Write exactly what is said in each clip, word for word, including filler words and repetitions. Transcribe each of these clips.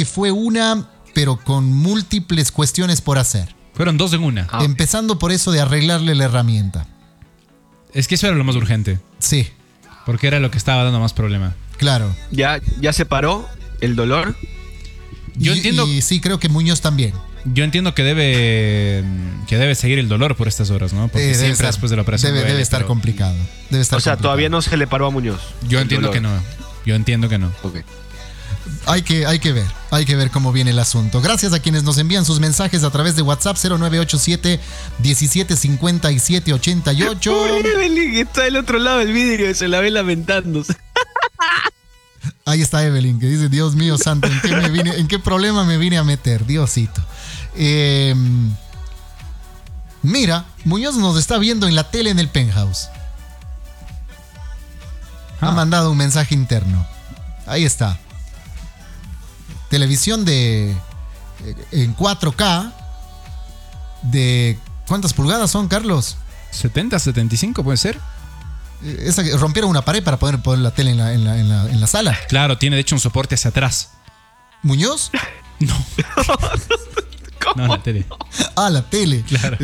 fue una, pero con múltiples cuestiones por hacer. Fueron dos en una. Ah, Empezando okay. por eso de arreglarle la herramienta. Es que eso era lo más urgente. Sí. Porque era lo que estaba dando más problema. Claro. ¿Ya, ya se paró el dolor? Yo y, entiendo. Y sí, creo que Muñoz también. Yo entiendo que debe que debe seguir el dolor por estas horas, ¿no? Porque eh, siempre estar, después de la operación debe, duele, debe estar pero... complicado. Debe estar o sea, complicado. todavía no se le paró a Muñoz. Yo entiendo dolor. que no. Yo entiendo que no. Okay. Hay que, hay que ver, hay que ver cómo viene el asunto. Gracias a quienes nos envían sus mensajes a través de WhatsApp cero nueve ocho siete, diecisiete cincuenta y siete ochenta y ocho. Pobre Evelyn, que está del otro lado del vidrio y se la ve lamentándose. Ahí está Evelyn, que dice, Dios mío santo, ¿en qué, me vine, ¿en qué problema me vine a meter? Diosito. Eh, mira, Muñoz nos está viendo en la tele en el penthouse. Ah. Ha mandado un mensaje interno. Ahí está. Televisión de en cuatro K de ¿cuántas pulgadas son, Carlos? setenta, setenta y cinco puede ser. Esa que rompieron una pared para poder poner la tele en la, en, la, en, la, en la sala. Claro, tiene de hecho un soporte hacia atrás. ¿Muñoz? No. ¿Cómo? No, la tele. Ah, la tele. Claro.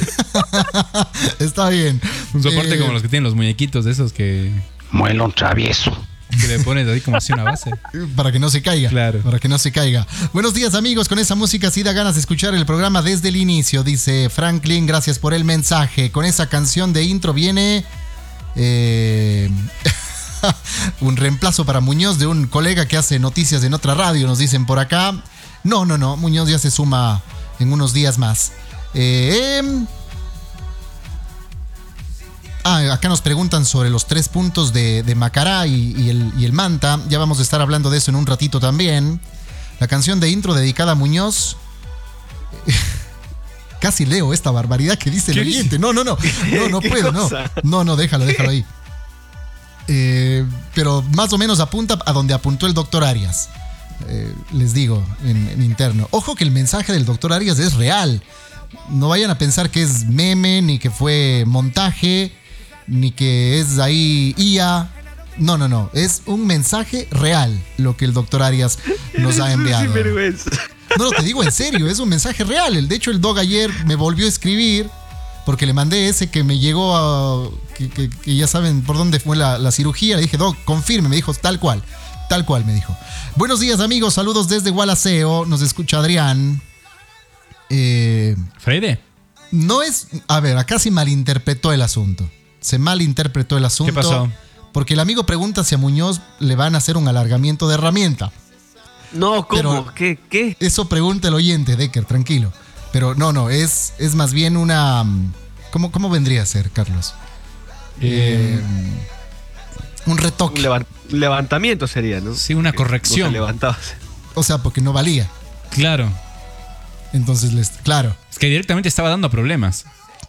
Está bien. Un soporte eh, como los que tienen los muñequitos de esos que... Muelón travieso. Que le pones ahí como así una base. Para que no se caiga. Claro. Para que no se caiga. Buenos días, amigos. Con esa música sí da ganas de escuchar el programa desde el inicio. Dice Franklin, gracias por el mensaje. Con esa canción de intro viene... Eh, un reemplazo para Muñoz de un colega que hace noticias en otra radio, nos dicen por acá. No, no, no. Muñoz ya se suma en unos días más. Eh... eh Ah, acá nos preguntan sobre los tres puntos de, de Macará y, y, el, y el Manta. Ya vamos a estar hablando de eso en un ratito también. La canción de intro dedicada a Muñoz. Casi leo esta barbaridad que dice el oyente. No, no, no. No, no puedo, no. No, no, déjalo, déjalo ahí. Eh, pero más o menos apunta a donde apuntó el doctor Arias. Eh, les digo, en, en interno. Ojo que el mensaje del doctor Arias es real. No vayan a pensar que es meme, ni que fue montaje, ni que es ahí I A. No, no, no. Es un mensaje real lo que el doctor Arias nos ha enviado. No, no, te digo en serio, es un mensaje real. De hecho, el Dog ayer me volvió a escribir porque le mandé ese que me llegó a... Que, que, que ya saben por dónde fue la, la cirugía. Le dije, Dog, confirme. Me dijo, tal cual. Tal cual, me dijo. Buenos días, amigos. Saludos desde Gualaceo. Nos escucha Adrián. Eh, ¿Freire? No es... A ver, acá se malinterpretó el asunto. Se malinterpretó el asunto. ¿Qué pasó? Porque el amigo pregunta si a Muñoz le van a hacer un alargamiento de herramienta. No, ¿cómo? Pero ¿Qué? ¿Qué? Eso pregunta el oyente, Decker, tranquilo. Pero no, no, es, es más bien una... ¿Cómo, cómo vendría a ser, Carlos? Eh, eh, un retoque. Un levant- levantamiento sería, ¿no? Sí, una corrección. O sea, porque no valía. Claro. Entonces, les, claro. Es que directamente estaba dando problemas.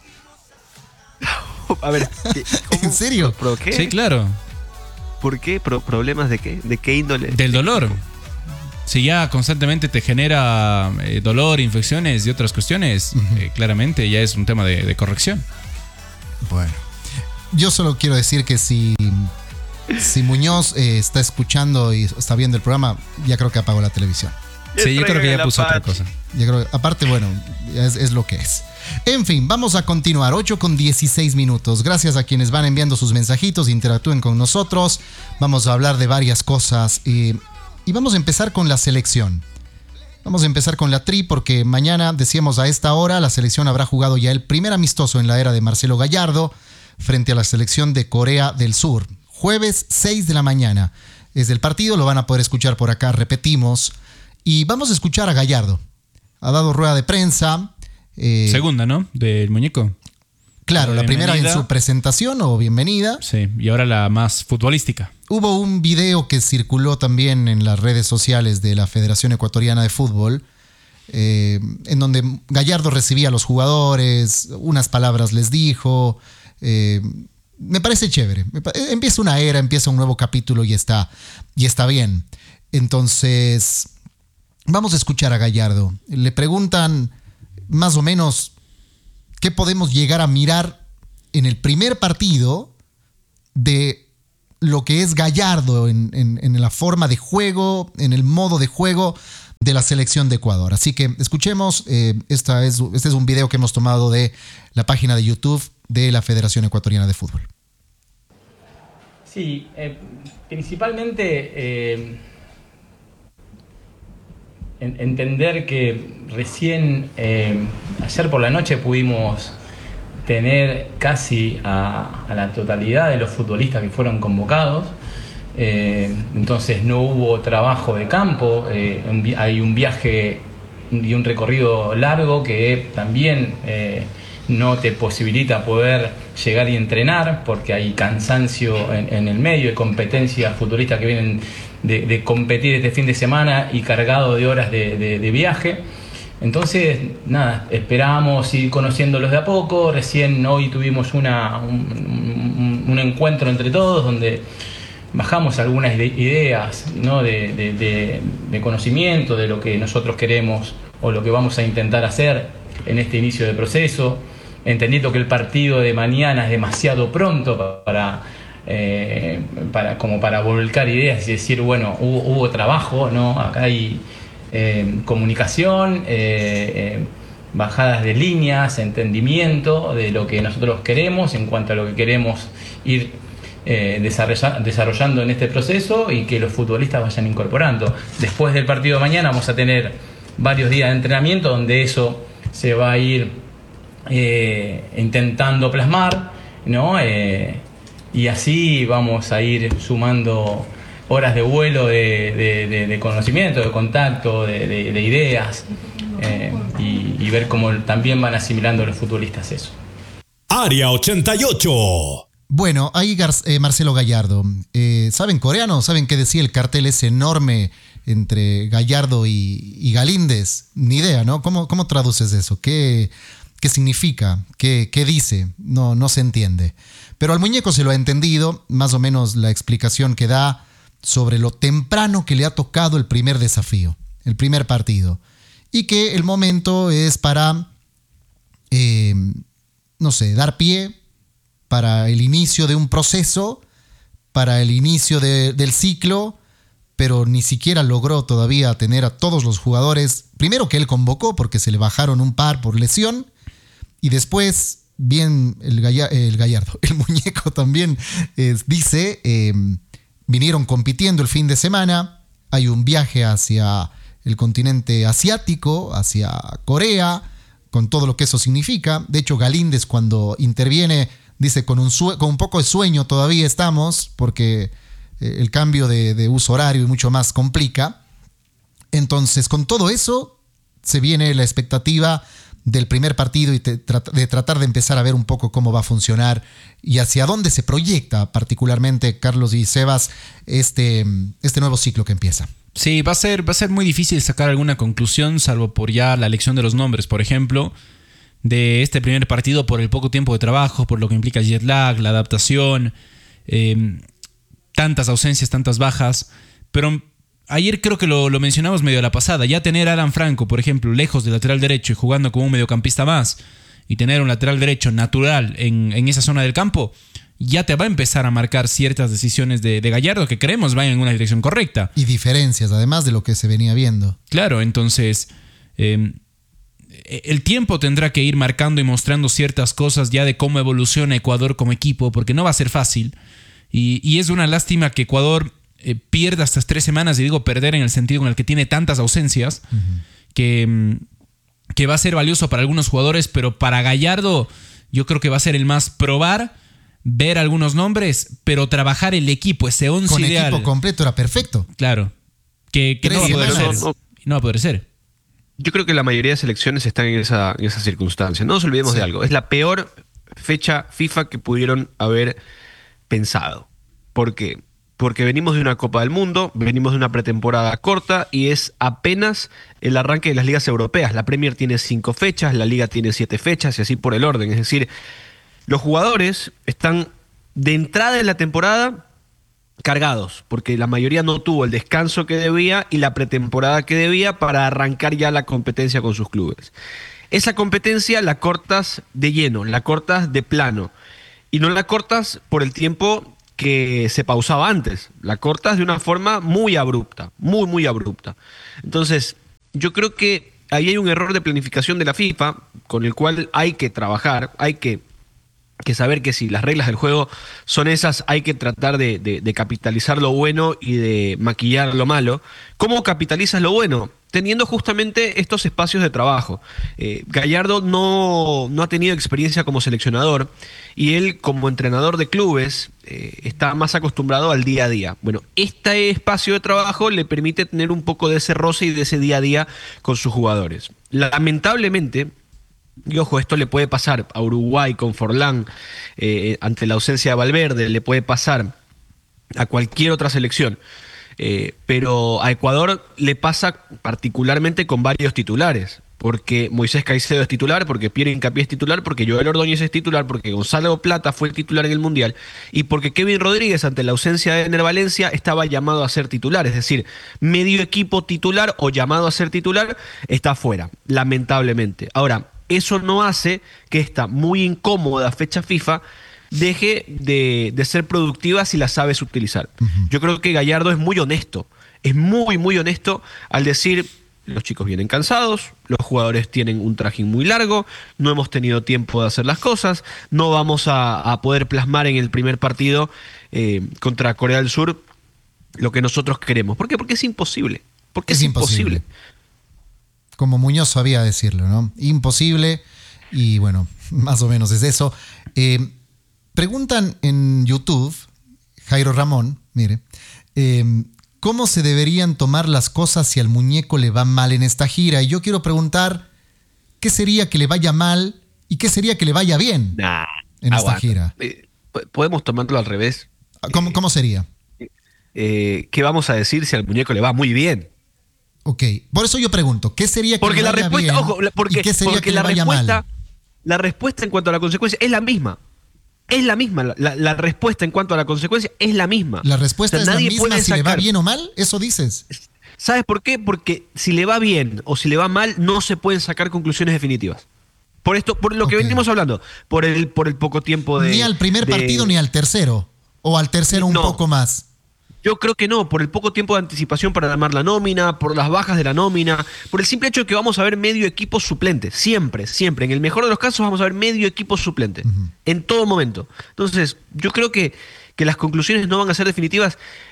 A ver, ¿cómo? ¿En serio? ¿Pro qué? Sí, claro. ¿Por qué? ¿Pro ¿Problemas de qué? ¿De qué índole? Del dolor. Si ya constantemente te genera eh, dolor, infecciones y otras cuestiones, uh-huh. eh, claramente ya es un tema de, de corrección. Bueno, yo solo quiero decir que si, si Muñoz eh, está escuchando y está viendo el programa, ya creo que apagó la televisión. Sí, yo creo que ya puso otra cosa. Yo creo, aparte, bueno, es, es lo que es. En fin, vamos a continuar. ocho con dieciséis minutos. Gracias a quienes van enviando sus mensajitos, interactúen con nosotros. Vamos a hablar de varias cosas. Y, y vamos a empezar con la selección. Vamos a empezar con la tri porque mañana, decíamos a esta hora, la selección habrá jugado ya el primer amistoso en la era de Marcelo Gallardo frente a la selección de Corea del Sur. Jueves seis de la mañana es el partido, lo van a poder escuchar por acá, repetimos. Y vamos a escuchar a Gallardo. Ha dado rueda de prensa. Eh, Segunda, ¿no? Del muñeco. Claro, la, la primera en su presentación o bienvenida. Sí, y ahora la más futbolística. Hubo un video que circuló también en las redes sociales de la Federación Ecuatoriana de Fútbol, eh, en donde Gallardo recibía a los jugadores, unas palabras les dijo. Eh, me parece chévere. Empieza una era, empieza un nuevo capítulo y está, y está bien. Entonces... Vamos a escuchar a Gallardo. Le preguntan más o menos qué podemos llegar a mirar en el primer partido de lo que es Gallardo en, en, en la forma de juego, en el modo de juego de la selección de Ecuador. Así que escuchemos, eh, esta es, este es un video que hemos tomado de la página de YouTube de la Federación Ecuatoriana de Fútbol. Sí, eh, principalmente eh, en, entender que recién eh, ayer por la noche pudimos tener casi a, a la totalidad de los futbolistas que fueron convocados. Eh, entonces no hubo trabajo de campo, eh, un, hay un viaje y un recorrido largo que también eh, no te posibilita poder llegar y entrenar porque hay cansancio en, en el medio, hay competencias futbolistas que vienen de, de competir este fin de semana y cargado de horas de, de, de viaje. Entonces, nada, esperábamos ir conociéndolos de a poco. Recién hoy tuvimos una, un, un, un encuentro entre todos donde bajamos algunas ideas, ¿no? de, de, de, de conocimiento de lo que nosotros queremos o lo que vamos a intentar hacer en este inicio de proceso, entendiendo que el partido de mañana es demasiado pronto para, eh, para, como para volcar ideas y decir, bueno, hubo, hubo trabajo, ¿no? Acá hay eh, comunicación, eh, eh, bajadas de líneas, entendimiento de lo que nosotros queremos en cuanto a lo que queremos ir Eh, desarrolla, desarrollando en este proceso y que los futbolistas vayan incorporando. Después del partido de mañana vamos a tener varios días de entrenamiento donde eso se va a ir eh, intentando plasmar, ¿no? Eh, y así vamos a ir sumando horas de vuelo de, de, de, de conocimiento, de contacto, de, de, de ideas eh, y, y ver cómo también van asimilando los futbolistas eso. Área ochenta y ocho. Bueno, ahí Gar- eh, Marcelo Gallardo. Eh, ¿Saben coreano? ¿Saben qué decía el cartel ese enorme entre Gallardo y, y Galíndez? Ni idea, ¿no? ¿Cómo, cómo traduces eso? ¿Qué, qué significa? ¿Qué, qué dice? No, no se entiende. Pero al muñeco se lo ha entendido, más o menos la explicación que da sobre lo temprano que le ha tocado el primer desafío, el primer partido. Y que el momento es para, eh, no sé, dar pie para el inicio de un proceso, para el inicio de, del ciclo, pero ni siquiera logró todavía tener a todos los jugadores, primero que él convocó porque se le bajaron un par por lesión, y después, bien, el, Galla, el Gallardo, el muñeco también eh, dice, eh, vinieron compitiendo el fin de semana, hay un viaje hacia el continente asiático, hacia Corea, con todo lo que eso significa. De hecho, Galíndez cuando interviene dice, con un, sue- con un poco de sueño todavía estamos, porque eh, el cambio de, de uso horario y mucho más complica. Entonces, con todo eso, se viene la expectativa del primer partido y te, tra- de tratar de empezar a ver un poco cómo va a funcionar y hacia dónde se proyecta, particularmente, Carlos y Sebas, este, este nuevo ciclo que empieza. Sí, va a ser, va a ser muy difícil sacar alguna conclusión, salvo por ya la elección de los nombres, por ejemplo, de este primer partido por el poco tiempo de trabajo, por lo que implica jet lag, la adaptación, eh, tantas ausencias, tantas bajas. Pero ayer creo que lo, lo mencionamos medio a la pasada. Ya tener a Alan Franco, por ejemplo, lejos del lateral derecho y jugando como un mediocampista más, y tener un lateral derecho natural en, en esa zona del campo, ya te va a empezar a marcar ciertas decisiones de, de Gallardo que creemos vayan en una dirección correcta. Y diferencias, además de lo que se venía viendo. Claro, entonces Eh, el tiempo tendrá que ir marcando y mostrando ciertas cosas ya de cómo evoluciona Ecuador como equipo, porque no va a ser fácil. Y, y es una lástima que Ecuador eh, pierda estas tres semanas, y digo perder en el sentido en el que tiene tantas ausencias, uh-huh. que, que va a ser valioso para algunos jugadores, pero para Gallardo yo creo que va a ser el más probar, ver algunos nombres, pero trabajar el equipo, ese once Con ideal. equipo completo era perfecto. Claro, que, que no va a poder ser. No, no va a poder ser. Yo creo que la mayoría de selecciones están en esa, en esa circunstancia. No nos olvidemos sí. de algo. Es la peor fecha FIFA que pudieron haber pensado. ¿Por qué? Porque venimos de una Copa del Mundo, venimos de una pretemporada corta y es apenas el arranque de las ligas europeas. La Premier tiene cinco fechas, la Liga tiene siete fechas y así por el orden. Es decir, los jugadores están de entrada en la temporada cargados, porque la mayoría no tuvo el descanso que debía y la pretemporada que debía para arrancar ya la competencia con sus clubes. Esa competencia la cortas de lleno, la cortas de plano, y no la cortas por el tiempo que se pausaba antes, la cortas de una forma muy abrupta, muy, muy abrupta. Entonces, yo creo que ahí hay un error de planificación de la FIFA con el cual hay que trabajar, hay que, que saber que si las reglas del juego son esas, hay que tratar de, de, de capitalizar lo bueno y de maquillar lo malo. ¿Cómo capitalizas lo bueno? Teniendo justamente estos espacios de trabajo. Eh, Gallardo no, no ha tenido experiencia como seleccionador y él como entrenador de clubes eh, está más acostumbrado al día a día. Bueno, este espacio de trabajo le permite tener un poco de ese roce y de ese día a día con sus jugadores. Lamentablemente, y ojo, esto le puede pasar a Uruguay con Forlán eh, ante la ausencia de Valverde, le puede pasar a cualquier otra selección. Eh, pero a Ecuador le pasa particularmente con varios titulares, porque Moisés Caicedo es titular, porque Pierre Hincapié es titular, porque Joel Ordóñez es titular, porque Gonzalo Plata fue el titular en el Mundial y porque Kevin Rodríguez, ante la ausencia de Ener Valencia, estaba llamado a ser titular, es decir, medio equipo titular o llamado a ser titular está fuera, lamentablemente. Ahora, eso no hace que esta muy incómoda fecha FIFA deje de, de ser productiva si la sabes utilizar. Uh-huh. Yo creo que Gallardo es muy honesto, es muy, muy honesto al decir, los chicos vienen cansados, los jugadores tienen un trajín muy largo, no hemos tenido tiempo de hacer las cosas, no vamos a, a poder plasmar en el primer partido eh, contra Corea del Sur lo que nosotros queremos. ¿Por qué? Porque es imposible. Porque es, es imposible. imposible. Como Muñoz sabía decirlo, ¿no? Imposible, y bueno, más o menos es eso. Eh, Preguntan en YouTube, Jairo Ramón, mire, eh, ¿cómo se deberían tomar las cosas si al muñeco le va mal en esta gira? Y yo quiero preguntar, ¿qué sería que le vaya mal y qué sería que le vaya bien nah, en aguanta. esta gira? Eh, ¿Podemos tomarlo al revés? ¿Cómo, cómo sería? Eh, ¿Qué vamos a decir si al muñeco le va muy bien? Ok, por eso yo pregunto, ¿qué sería que porque le vaya la respuesta, bien ojo, porque, y qué sería porque que la le vaya respuesta, mal? La respuesta en cuanto a la consecuencia es la misma. Es la misma, la, la, la respuesta en cuanto a la consecuencia es la misma. ¿La respuesta o sea, es la misma si sacar... le va bien o mal? ¿Eso dices? ¿Sabes por qué? Porque si le va bien o si le va mal, no se pueden sacar conclusiones definitivas. Por esto, por lo que okay. venimos hablando, por el, por el poco tiempo de... Ni al primer de... partido ni al tercero. O al tercero un no. poco más. Yo creo que no, por el poco tiempo de anticipación para armar la nómina, por las bajas de la nómina, por el simple hecho de que vamos a ver medio equipo suplente, siempre, siempre. En el mejor de los casos vamos a ver medio equipo suplente, uh-huh. en todo momento. Entonces, yo creo que, que las conclusiones no van a ser definitivas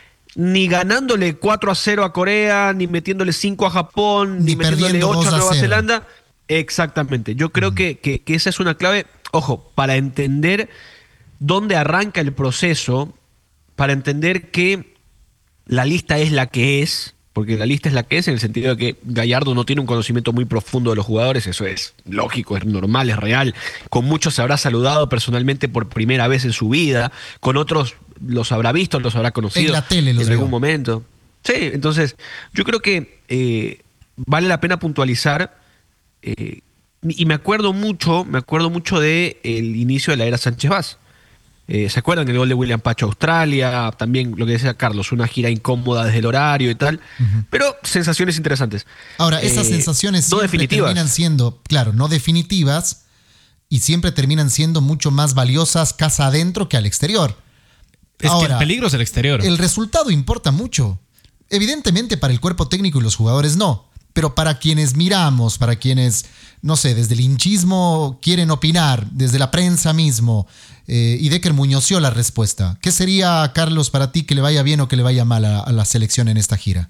ni ganándole cuatro a cero a Corea, ni metiéndole cinco a Japón, ni, ni metiéndole ocho a Nueva Zelanda. Exactamente. Yo creo uh-huh. que, que, que esa es una clave, ojo, para entender dónde arranca el proceso, para entender que la lista es la que es, porque la lista es la que es en el sentido de que Gallardo no tiene un conocimiento muy profundo de los jugadores, eso es lógico, es normal, es real. Con muchos se habrá saludado personalmente por primera vez en su vida, con otros los habrá visto, los habrá conocido en la tele los en veo. algún momento. Sí, entonces yo creo que eh, vale la pena puntualizar eh, y me acuerdo mucho, me acuerdo mucho de el inicio de la era Sánchez Vaz. Eh, ¿Se acuerdan del gol de William Pacho a Australia? También lo que decía Carlos, una gira incómoda desde el horario y tal. Uh-huh. Pero sensaciones interesantes. Ahora, esas eh, sensaciones no siempre definitivas. terminan siendo, claro, no definitivas y siempre terminan siendo mucho más valiosas casa adentro que al exterior. Es Ahora, que el peligro es el exterior. El resultado importa mucho. Evidentemente para el cuerpo técnico y los jugadores no. Pero para quienes miramos, para quienes, no sé, desde el hinchismo quieren opinar, desde la prensa mismo, eh, y Decker muñoció la respuesta. ¿Qué sería, Carlos, para ti que le vaya bien o que le vaya mal a, a la selección en esta gira?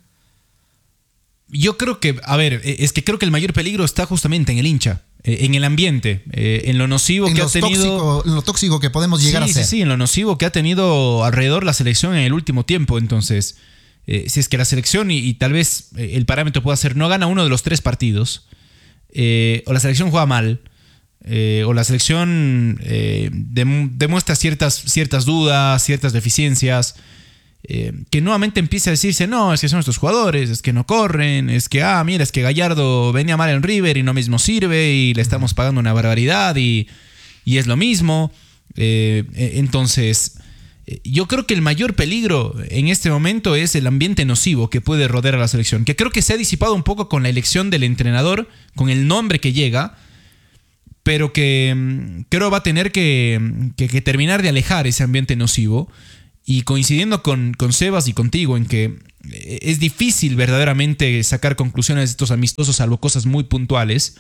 Yo creo que, a ver, es que creo que el mayor peligro está justamente en el hincha, en el ambiente, en lo nocivo en que ha tenido... Tóxico, en lo tóxico que podemos llegar sí, a ser. Sí, sí, en lo nocivo que ha tenido alrededor la selección en el último tiempo. Entonces, eh, si es que la selección, y, y tal vez el parámetro pueda ser, no gana uno de los tres partidos, eh, o la selección juega mal, eh, o la selección eh, dem- demuestra ciertas, ciertas dudas, ciertas deficiencias, eh, que nuevamente empieza a decirse, no, es que son estos jugadores, es que no corren, es que, ah, mira, es que Gallardo venía mal en River y no mismo sirve y le estamos pagando una barbaridad y, y es lo mismo. Eh, entonces, yo creo que el mayor peligro en este momento es el ambiente nocivo que puede rodear a la selección, que creo que se ha disipado un poco con la elección del entrenador, con el nombre que llega, pero que creo va a tener que, que, que terminar de alejar ese ambiente nocivo. Y coincidiendo con, con Sebas y contigo en que es difícil verdaderamente sacar conclusiones de estos amistosos, salvo cosas muy puntuales.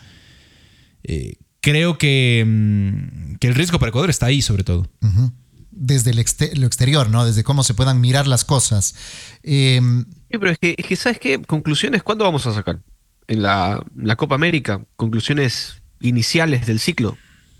Eh, creo que, mm, que el riesgo para Ecuador está ahí, sobre todo. Uh-huh. Desde el exter- lo exterior, ¿no? Desde cómo se puedan mirar las cosas. Eh, sí, pero es que, es que, ¿sabes qué? Conclusiones, ¿cuándo vamos a sacar? En la, la Copa América, conclusiones iniciales del ciclo.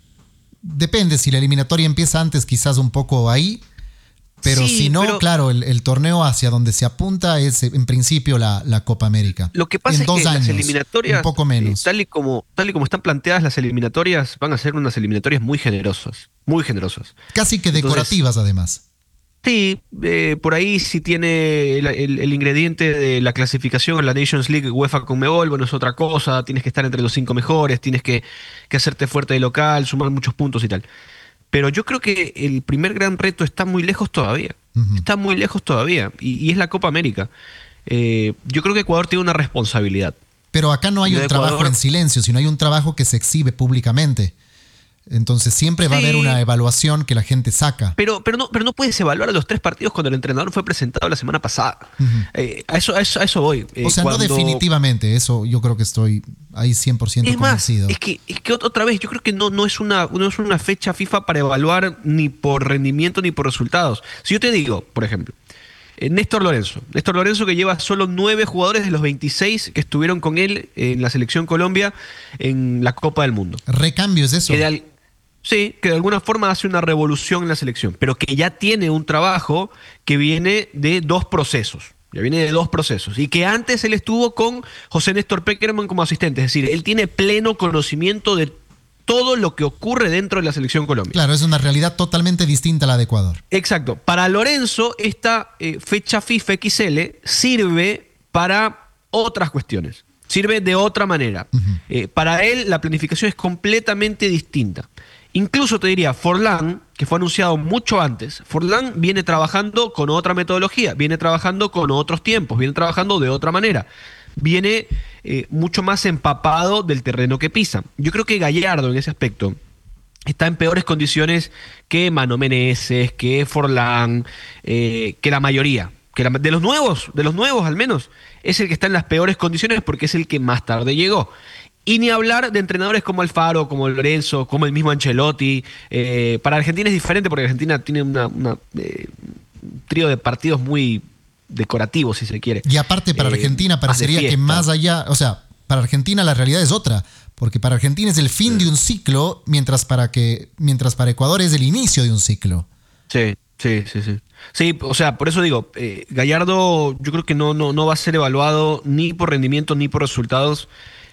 Depende, si la eliminatoria empieza antes, quizás un poco ahí. Pero Sí, si no, pero- claro, el, el torneo hacia donde se apunta es en principio la, la Copa América. Lo que pasa en es dos que años, las eliminatorias, un poco menos. eh, tal, y como, tal y como están planteadas las eliminatorias, van a ser unas eliminatorias muy generosas. Muy generosas. Casi que Entonces, decorativas, además. Sí, eh, por ahí sí tiene el, el- el ingrediente de la clasificación en la Nations League UEFA Conmebol, bueno, es otra cosa, tienes que estar entre los cinco mejores, tienes que, que hacerte fuerte de local, sumar muchos puntos y tal. Pero yo creo que el primer gran reto está muy lejos todavía, Ujú. está muy lejos todavía, y, y es la Copa América. Eh, yo creo que Ecuador tiene una responsabilidad. Pero acá no hay Lo un de trabajo Ecuador- en silencio, sino hay un trabajo que se exhibe públicamente. Entonces siempre va a Sí. haber una evaluación que la gente saca. Pero, pero, no, pero no puedes evaluar a los tres partidos cuando el entrenador fue presentado la semana pasada. Ujú. Eh, a, eso, a, eso, a eso voy. Eh, O sea, cuando- no definitivamente, eso yo creo que estoy ahí cien por ciento Es más, convencido. es que, es que ot- otra vez, yo creo que no, no, es una, no es una fecha FIFA para evaluar ni por rendimiento ni por resultados. Si yo te digo, por ejemplo, eh, Néstor Lorenzo, Néstor Lorenzo que lleva solo nueve jugadores de los veintiséis que estuvieron con él en la selección Colombia en la Copa del Mundo. Recambio es eso. Que de al- sí, que de alguna forma hace una revolución en la selección, pero que ya tiene un trabajo que viene de dos procesos. Ya viene de dos procesos. Y que antes él estuvo con José Néstor Peckerman como asistente. Es decir, él tiene pleno conocimiento de todo lo que ocurre dentro de la selección Colombia. Claro, es una realidad totalmente distinta a la de Ecuador. Exacto. Para Lorenzo, esta eh, fecha FIFA X L sirve para otras cuestiones. Sirve de otra manera. Ujú. Eh, para él, la planificación es completamente distinta. Incluso te diría, Forlán, que fue anunciado mucho antes, Forlán viene trabajando con otra metodología, viene trabajando con otros tiempos, viene trabajando de otra manera. Viene eh, mucho más empapado del terreno que pisa. Yo creo que Gallardo en ese aspecto está en peores condiciones que Mano Meneses, que Forlán, eh, que la mayoría. Que la- de los nuevos, de los nuevos al menos, es el que está en las peores condiciones porque es el que más tarde llegó. Y ni hablar de entrenadores como Alfaro, como Lorenzo, como el mismo Ancelotti. Eh, para Argentina es diferente porque Argentina tiene una, una, eh, un trío de partidos muy decorativos, si se quiere. Y aparte para Eh, Argentina más de parecería que fiesta. más allá, o sea, para Argentina la realidad es otra, porque para Argentina es el fin de un ciclo, mientras para que mientras para Ecuador es el inicio de un ciclo. Sí, sí, sí, sí. Sí, o sea, por eso digo, eh, Gallardo yo creo que no, no, no va a ser evaluado ni por rendimiento ni por resultados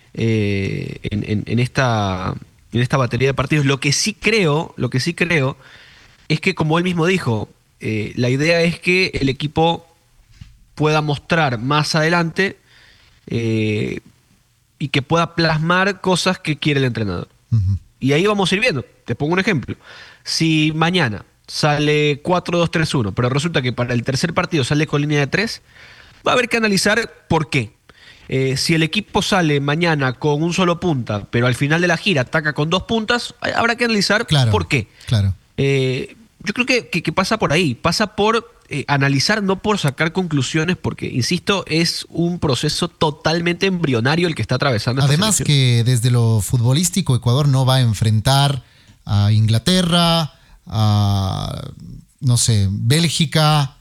eh, en, en- en esta, en esta batería de partidos. Lo que sí creo, lo que sí creo es que, como él mismo dijo, eh, la idea es que el equipo pueda mostrar más adelante eh, y que pueda plasmar cosas que quiere el entrenador. Ujú. Y ahí vamos a ir viendo. Te pongo un ejemplo. Si mañana sale cuatro dos tres uno, pero resulta que para el tercer partido sale con línea de tres, va a haber que analizar por qué. Eh, si el equipo sale mañana con un solo punta, pero al final de la gira ataca con dos puntas, hay- habrá que analizar Claro. por qué. Claro. Eh, yo creo que, que- que pasa por ahí, pasa por eh, analizar, no por sacar conclusiones, porque, insisto, es un proceso totalmente embrionario el que está atravesando esta Además selección. que desde lo futbolístico Ecuador no va a enfrentar a Inglaterra, a no sé, Bélgica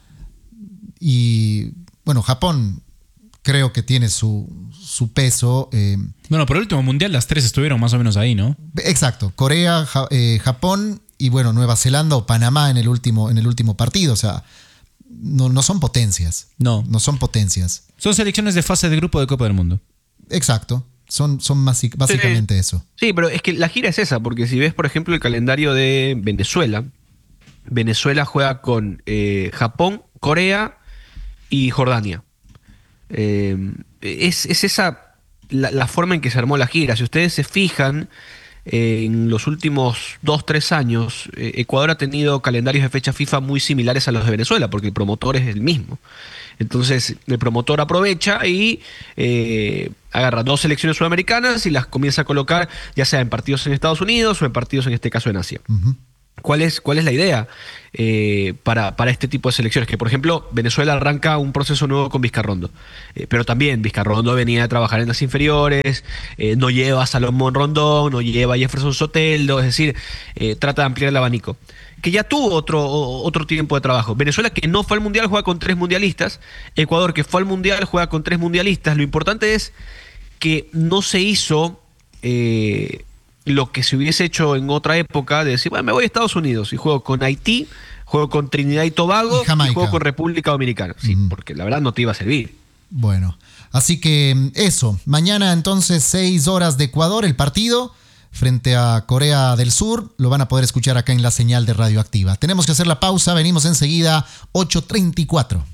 y bueno, Japón creo que tiene su, su peso. eh, Bueno, por el último mundial las tres estuvieron más o menos ahí, ¿no? exacto, Corea, Ja- eh, Japón y bueno, Nueva Zelanda o Panamá en el último, en el último partido. O sea, no, no son potencias. No. No son potencias. Son selecciones de fase de grupo de Copa del Mundo. Exacto. Son, son basi- básicamente eso. Sí, pero es que la gira es esa, porque si ves, por ejemplo, el calendario de Venezuela, Venezuela juega con eh, Japón, Corea y Jordania. Eh, es, es esa la, la forma en que se armó la gira. Si ustedes se fijan, eh, en los últimos dos, tres años, eh, Ecuador ha tenido calendarios de fecha FIFA muy similares a los de Venezuela, porque el promotor es el mismo. Entonces, el promotor aprovecha y eh, agarra dos selecciones sudamericanas y las comienza a colocar, ya sea en partidos en Estados Unidos o en partidos, en este caso, en Asia. Ujú. ¿Cuál es, cuál es la idea eh, para, para este tipo de selecciones? Que, por ejemplo, Venezuela arranca un proceso nuevo con Vizcarrondo, eh, pero también Vizcarrondo venía a trabajar en las inferiores, eh, no lleva a Salomón Rondón, no lleva a Jefferson Soteldo, es decir, eh, trata de ampliar el abanico. Que ya tuvo otro, otro tiempo de trabajo. Venezuela, que no fue al Mundial, juega con tres mundialistas. Ecuador, que fue al Mundial, juega con tres mundialistas. Lo importante es que no se hizo... Eh, lo que se hubiese hecho en otra época, de decir, bueno, me voy a Estados Unidos y juego con Haití, juego con Trinidad y Tobago y, y juego con República Dominicana. Sí, mm. porque la verdad no te iba a servir. Bueno, así que eso. Mañana entonces seis horas de Ecuador, el partido frente a Corea del Sur. Lo van a poder escuchar acá en la señal de Radioactiva. Tenemos que hacer la pausa, venimos enseguida, ocho treinta y cuatro.